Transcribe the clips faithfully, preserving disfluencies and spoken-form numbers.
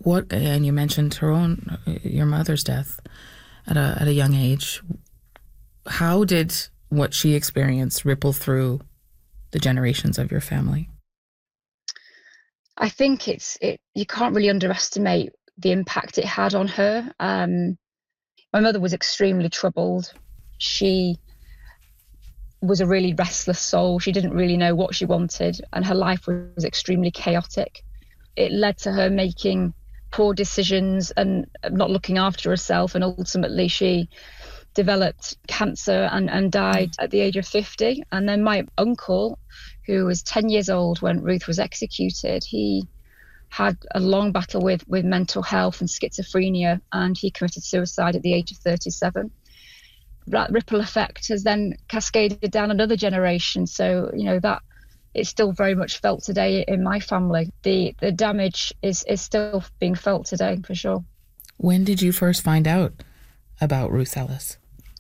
What, and you mentioned her own, your mother's death at a at a young age. How did what she experienced ripple through the generations of your family? I think it's it. You can't really underestimate the impact it had on her. Um, my mother was extremely troubled. She was a really restless soul. She didn't really know what she wanted, and her life was extremely chaotic. It led to her making poor decisions and not looking after herself, and ultimately she developed cancer and, and died at the age of fifty. And then my uncle, who was ten years old when Ruth was executed, he had a long battle with, with mental health and schizophrenia, and he committed suicide at the age of thirty-seven. That ripple effect has then cascaded down another generation. So, you know, that it's still very much felt today in my family. The the damage is, is still being felt today, for sure. When did you first find out about Ruth Ellis?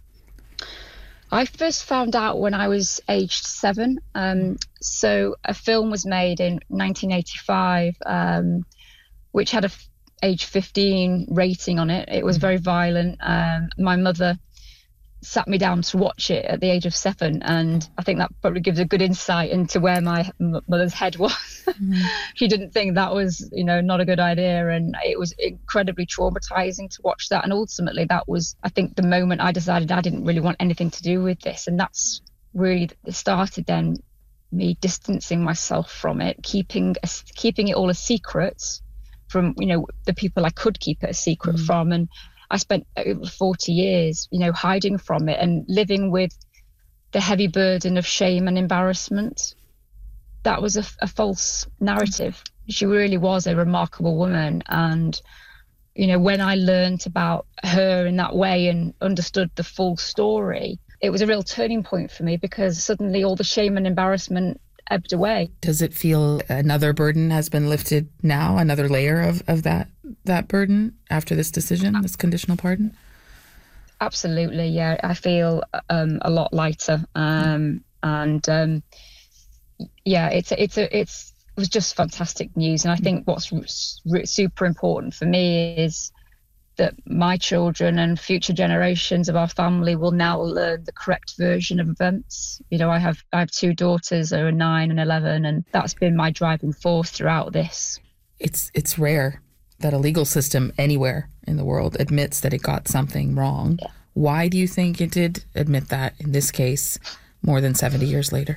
I first found out when I was aged seven. Um, so a film was made in nineteen eighty-five, um, which had a f- age fifteen rating on it. It was very violent. Um, my mother sat me down to watch it at the age of seven, and I think that probably gives a good insight into where my m- mother's head was. Mm-hmm. She didn't think that was, you know, not a good idea, and it was incredibly traumatizing to watch that. And ultimately, that was, I think, the moment I decided I didn't really want anything to do with this, and that's really started then me distancing myself from it, keeping a, keeping it all a secret from, you know, the people I could keep it a secret mm-hmm. from. And I spent over forty years, you know, hiding from it and living with the heavy burden of shame and embarrassment. That was a, a false narrative. She really was a remarkable woman. And, you know, when I learned about her in that way and understood the full story, it was a real turning point for me, because suddenly all the shame and embarrassment ebbed away. Does it feel another burden has been lifted now, another layer of, of that that burden after this decision, this conditional pardon? Absolutely, yeah. I feel um, a lot lighter, um, and um, yeah, it's it's a, it's it was just fantastic news. And I think what's r- super important for me is that my children and future generations of our family will now learn the correct version of events. You know, I have I have two daughters who are nine and eleven, and that's been my driving force throughout this. It's it's rare that a legal system anywhere in the world admits that it got something wrong. Yeah. Why do you think it did admit that in this case more than seventy years later?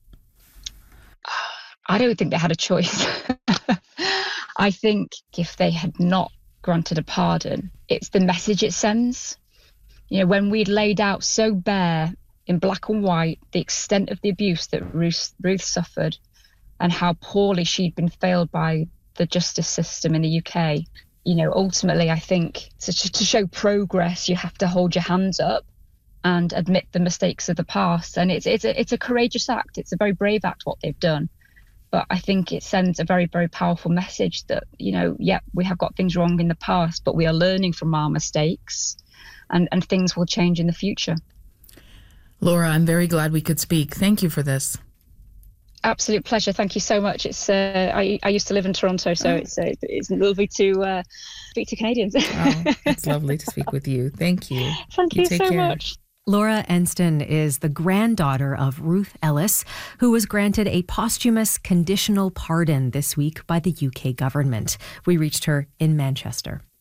I don't think they had a choice. I think if they had not granted a pardon, it's the message it sends. You know, when we'd laid out so bare in black and white the extent of the abuse that Ruth, Ruth suffered and how poorly she'd been failed by the justice system in the U K, you know, ultimately I think to, to show progress, you have to hold your hands up and admit the mistakes of the past. And it's it's a, it's a courageous act. It's a very brave act what they've done. But I think it sends a very, very powerful message that, you know, yeah, we have got things wrong in the past, but we are learning from our mistakes, and, and things will change in the future. Laura, I'm very glad we could speak. Thank you for this. Absolute pleasure. Thank you so much. It's uh, I, I used to live in Toronto, so oh. it's uh, it's lovely to uh, speak to Canadians. Oh, it's lovely to speak with you. Thank you. Thank you, you so care. much. Laura Enston is the granddaughter of Ruth Ellis, who was granted a posthumous conditional pardon this week by the U K government. We reached her in Manchester.